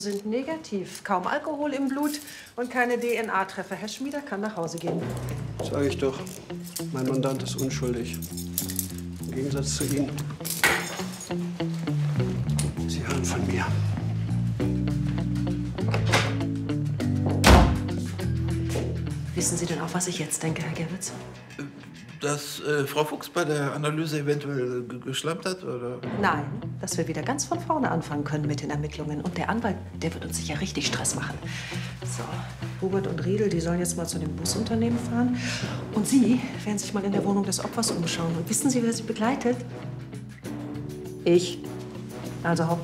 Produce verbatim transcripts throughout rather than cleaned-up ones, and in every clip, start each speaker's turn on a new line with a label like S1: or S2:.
S1: Sind negativ. Kaum Alkohol im Blut und keine D N A-Treffer. Herr Schmieder kann nach Hause gehen.
S2: Sag ich doch. Mein Mandant ist unschuldig. Im Gegensatz zu Ihnen. Sie hören von mir.
S1: Wissen Sie denn auch, was ich jetzt denke, Herr Gerwitz?
S3: Dass äh, Frau Fuchs bei der Analyse eventuell geschlampt hat, oder?
S1: Nein, dass wir wieder ganz von vorne anfangen können mit den Ermittlungen. Und der Anwalt, der wird uns sicher richtig Stress machen. So, Hubert und Riedel, die sollen jetzt mal zu dem Busunternehmen fahren. Und Sie werden sich mal in der Wohnung des Opfers umschauen. Und wissen Sie, wer Sie begleitet? Ich. Also Haupt.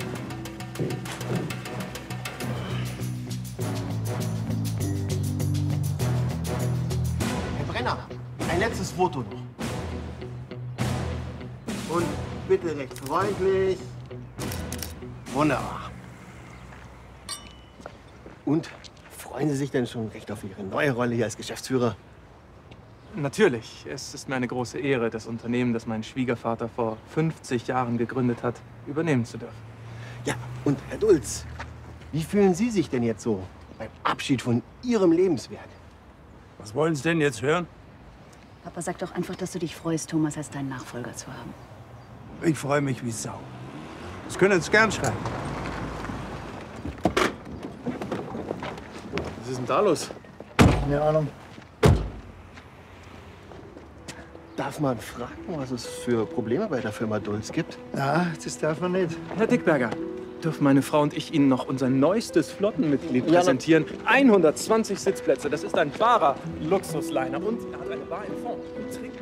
S4: Herr Brenner, ein letztes Foto noch. Und bitte recht freundlich. Wunderbar. Und freuen Sie sich denn schon recht auf Ihre neue Rolle hier als Geschäftsführer?
S5: Natürlich. Es ist mir eine große Ehre, das Unternehmen, das mein Schwiegervater vor fünfzig Jahren gegründet hat, übernehmen zu dürfen.
S4: Ja, und Herr Dulz, wie fühlen Sie sich denn jetzt so beim Abschied von Ihrem Lebenswerk?
S2: Was wollen Sie denn jetzt hören?
S6: Papa, sag doch einfach, dass du dich freust, Thomas als deinen Nachfolger zu haben.
S2: Ich freue mich wie Sau. Das können Sie gern schreiben.
S5: Was ist denn da los?
S2: Keine Ahnung.
S4: Darf man fragen, was es für Probleme bei der Firma Dulz gibt?
S2: Na, das darf man nicht.
S5: Herr Dickberger, dürfen meine Frau und ich Ihnen noch unser neuestes Flottenmitglied
S4: Ja,
S5: präsentieren? hundertzwanzig Sitzplätze, das ist ein wahrer Luxusliner. Und er hat eine Bar im Fond. Trinken.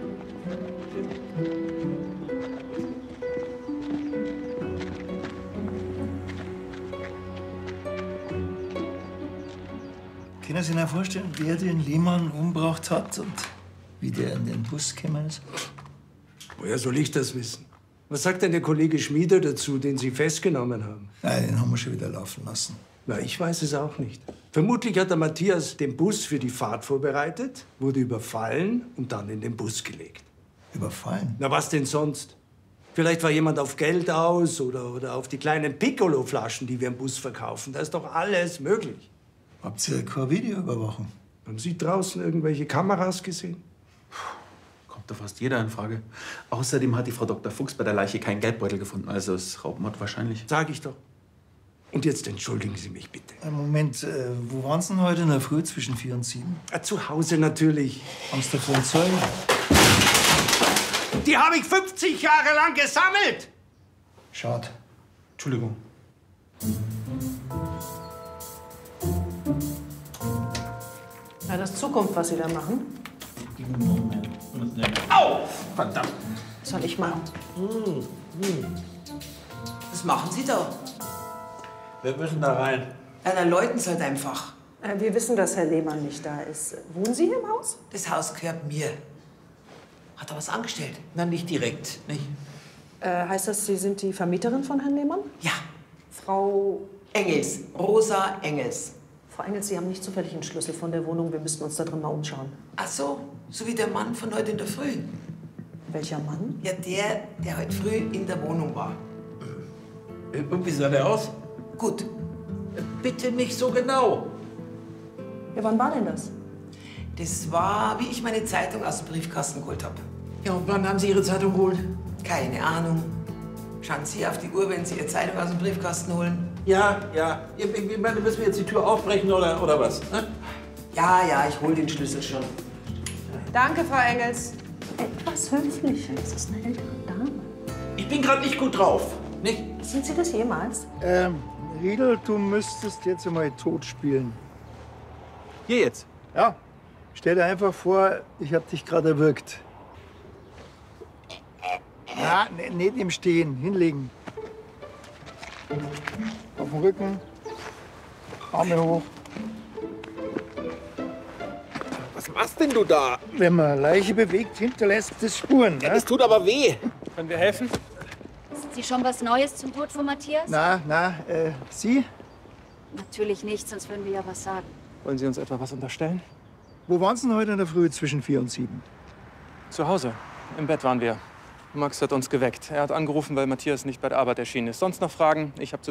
S7: Können Sie sich vorstellen, wer den Lehmann umgebracht hat und wie der in den Bus gekommen ist?
S8: Woher soll ich das wissen? Was sagt denn der Kollege Schmieder dazu, den Sie festgenommen haben?
S7: Nein, den haben wir schon wieder laufen lassen.
S8: Na, ich weiß es auch nicht. Vermutlich hat der Matthias den Bus für die Fahrt vorbereitet, wurde überfallen und dann in den Bus gelegt.
S7: Überfallen?
S8: Na, was denn sonst? Vielleicht war jemand auf Geld aus oder, oder auf die kleinen Piccolo-Flaschen, die wir im Bus verkaufen. Da ist doch alles möglich.
S7: Habt ihr keine Videoüberwachung?
S8: Haben Sie draußen irgendwelche Kameras gesehen?
S9: Kommt da fast jeder in Frage. Außerdem hat die Frau Doktor Fuchs bei der Leiche keinen Geldbeutel gefunden. Also ist Raubmord wahrscheinlich.
S8: Sag ich doch. Und jetzt entschuldigen Sie mich bitte.
S7: Einen Moment, äh, wo waren Sie denn heute in der Früh zwischen vier und sieben?
S8: Ah, zu Hause natürlich.
S7: Haben Sie davon Zeugen?
S8: Die habe ich fünfzig Jahre lang gesammelt.
S7: Schade.
S9: Entschuldigung.
S1: Ja, das ist Zukunft, was Sie da machen.
S3: Au! Verdammt!
S1: Soll ich mal?
S10: Was machen Sie da?
S3: Wir müssen da rein.
S10: Ja, dann läuten Sie halt einfach.
S1: Äh, wir wissen, dass Herr Lehmann nicht da ist. Wohnen Sie hier im Haus?
S10: Das Haus gehört mir. Hat er was angestellt?
S3: Na, nicht direkt, nicht?
S1: Äh, heißt das, Sie sind die Vermieterin von Herrn Lehmann?
S10: Ja,
S1: Frau
S10: Engels. Rosa Engels.
S1: Frau Engels, Sie haben nicht zufällig einen Schlüssel von der Wohnung. Wir müssten uns da drin mal umschauen.
S10: Ach so, so wie der Mann von heute in der Früh.
S1: Welcher Mann?
S10: Ja, der, der heute früh in der Wohnung war.
S3: Und wie sah der aus?
S10: Gut.
S3: Bitte nicht so genau.
S1: Ja, wann war denn das?
S10: Das war, wie ich meine Zeitung aus dem Briefkasten geholt habe.
S3: Ja, und wann haben Sie Ihre Zeitung geholt?
S10: Keine Ahnung. Schauen Sie auf die Uhr, wenn Sie Ihre Zeitung aus dem Briefkasten holen.
S3: Ja, ja. Ich, ich meine, müssen wir jetzt die Tür aufbrechen oder, oder was? Ne?
S10: Ja, ja, ich hol den Schlüssel schon.
S1: Danke, Frau Engels. Etwas höflich. Das ist eine ältere Dame.
S3: Ich bin gerade nicht gut drauf, nicht?
S1: Sind Sie das jemals?
S7: Ähm, Riedel, du müsstest jetzt einmal tot spielen.
S5: Hier jetzt.
S7: Ja. Stell dir einfach vor, ich hab dich gerade erwürgt. Ja, ne, nicht im Stehen, hinlegen. Auf den Rücken, Arme hoch.
S3: Was machst denn du da?
S7: Wenn man Leiche bewegt, hinterlässt es Spuren.
S3: Ja,
S7: Ne?
S3: das tut aber weh.
S5: Können wir helfen?
S6: Wissen Sie schon was Neues zum Tod von Matthias?
S7: Na, na, äh, Sie?
S6: Natürlich nicht, sonst würden wir ja was sagen.
S5: Wollen Sie uns etwa was unterstellen?
S7: Wo waren Sie denn heute in der Früh zwischen vier und sieben?
S5: Zu Hause. Im Bett waren wir. Max hat uns geweckt. Er hat angerufen, weil Matthias nicht bei der Arbeit erschienen ist. Sonst noch Fragen? Ich habe zu